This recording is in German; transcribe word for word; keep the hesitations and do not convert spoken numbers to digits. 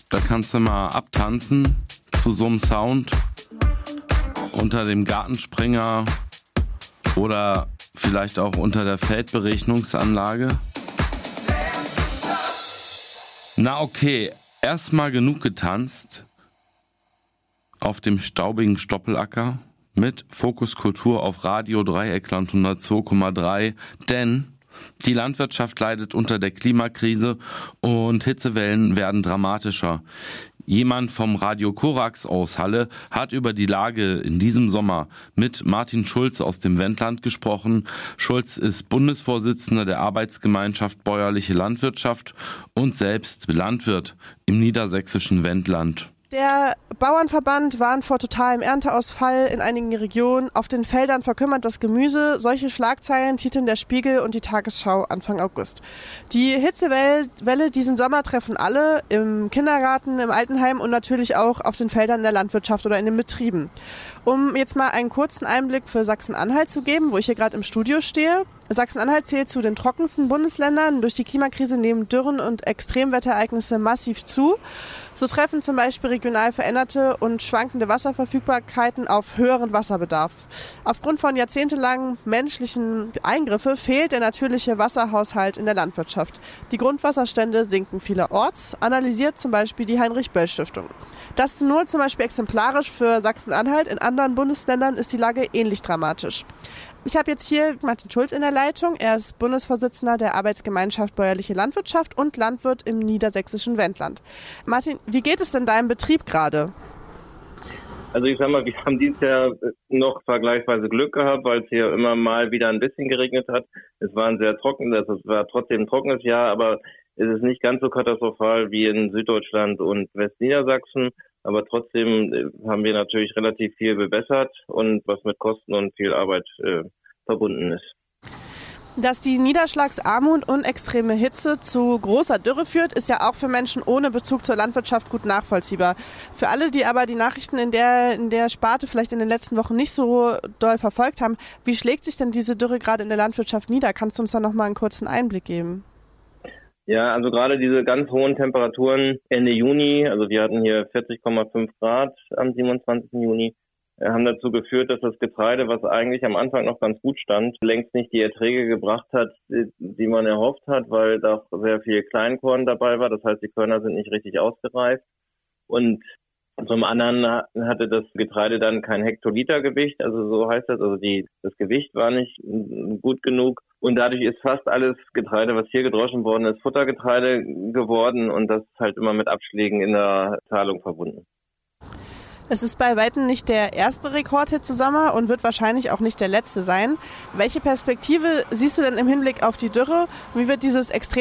Da kannst du mal abtanzen zu so einem Sound unter dem Gartenspringer oder vielleicht auch unter der Feldberegnungsanlage. Na okay, erstmal genug getanzt auf dem staubigen Stoppelacker mit Fokus Kultur auf Radio Dreieckland hundertzwei Komma drei, denn die Landwirtschaft leidet unter der Klimakrise und Hitzewellen werden dramatischer. Jemand vom Radio Korax aus Halle hat über die Lage in diesem Sommer mit Martin Schulz aus dem Wendland gesprochen. Schulz ist Bundesvorsitzender der Arbeitsgemeinschaft Bäuerliche Landwirtschaft und selbst Landwirt im niedersächsischen Wendland. Der Bauernverband warnt vor totalem Ernteausfall in einigen Regionen. Auf den Feldern verkümmert das Gemüse. Solche Schlagzeilen titeln der Spiegel und die Tagesschau Anfang August. Die Hitzewelle diesen Sommer treffen alle, im Kindergarten, im Altenheim und natürlich auch auf den Feldern in der Landwirtschaft oder in den Betrieben. Um jetzt mal einen kurzen Einblick für Sachsen-Anhalt zu geben, wo ich hier gerade im Studio stehe. Sachsen-Anhalt zählt zu den trockensten Bundesländern. Durch die Klimakrise nehmen Dürren und Extremwetterereignisse massiv zu. So treffen zum Beispiel regional veränderte und schwankende Wasserverfügbarkeiten auf höheren Wasserbedarf. Aufgrund von jahrzehntelangen menschlichen Eingriffen fehlt der natürliche Wasserhaushalt in der Landwirtschaft. Die Grundwasserstände sinken vielerorts, analysiert zum Beispiel die Heinrich-Böll-Stiftung. Das ist nur zum Beispiel exemplarisch für Sachsen-Anhalt. In anderen Bundesländern ist die Lage ähnlich dramatisch. Ich habe jetzt hier Martin Schulz in der Leitung. Er ist Bundesvorsitzender der Arbeitsgemeinschaft Bäuerliche Landwirtschaft und Landwirt im niedersächsischen Wendland. Martin, wie geht es denn deinem Betrieb gerade? Also ich sag mal, wir haben dieses Jahr noch vergleichsweise Glück gehabt, weil es hier immer mal wieder ein bisschen geregnet hat. Es war ein sehr trockenes, es war trotzdem ein trockenes Jahr, aber es ist nicht ganz so katastrophal wie in Süddeutschland und Westniedersachsen. Aber trotzdem haben wir natürlich relativ viel bewässert und was mit Kosten und viel Arbeit äh, verbunden ist. Dass die Niederschlagsarmut und extreme Hitze zu großer Dürre führt, ist ja auch für Menschen ohne Bezug zur Landwirtschaft gut nachvollziehbar. Für alle, die aber die Nachrichten in der, in der Sparte vielleicht in den letzten Wochen nicht so doll verfolgt haben, wie schlägt sich denn diese Dürre gerade in der Landwirtschaft nieder? Kannst du uns da noch mal einen kurzen Einblick geben? Ja, also gerade diese ganz hohen Temperaturen Ende Juni, also wir hatten hier vierzig Komma fünf Grad am siebenundzwanzigsten Juni, haben dazu geführt, dass das Getreide, was eigentlich am Anfang noch ganz gut stand, längst nicht die Erträge gebracht hat, die man erhofft hat, weil da sehr viel Kleinkorn dabei war. Das heißt, die Körner sind nicht richtig ausgereift. Und zum anderen hatte das Getreide dann kein Hektolitergewicht, also so heißt das, also die, das Gewicht war nicht gut genug. Und dadurch ist fast alles Getreide, was hier gedroschen worden ist, Futtergetreide geworden und das ist halt immer mit Abschlägen in der Zahlung verbunden. Es ist bei weitem nicht der erste Rekordhitzesommer und wird wahrscheinlich auch nicht der letzte sein. Welche Perspektive siehst du denn im Hinblick auf die Dürre? Wie wird dieses extrem